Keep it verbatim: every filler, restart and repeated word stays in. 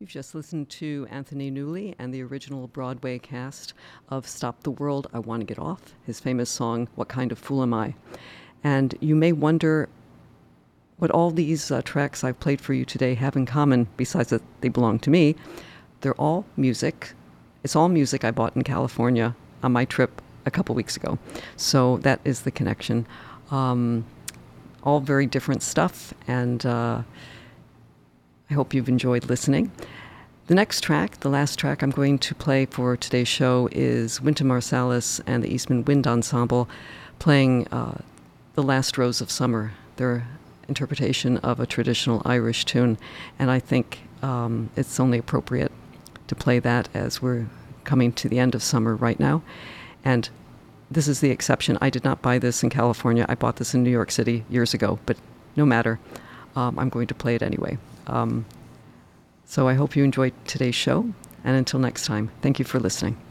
You've just listened to Anthony Newley and the original Broadway cast of Stop the World, I Want to Get Off, his famous song, What Kind of Fool Am I? And you may wonder what all these uh, tracks I've played for you today have in common, besides that they belong to me. They're all music. It's all music I bought in California on my trip a couple weeks ago. So that is the connection. Um, all very different stuff, and uh, I hope you've enjoyed listening. The next track, the last track I'm going to play for today's show is Wynton Marsalis and the Eastman Wind Ensemble playing uh, The Last Rose of Summer, their interpretation of a traditional Irish tune. And I think um, it's only appropriate to play that as we're coming to the end of summer right now. And this is the exception. I did not buy this in California. I bought this in New York City years ago, but no matter. Um, I'm going to play it anyway. Um, so I hope you enjoyed today's show. And until next time, thank you for listening.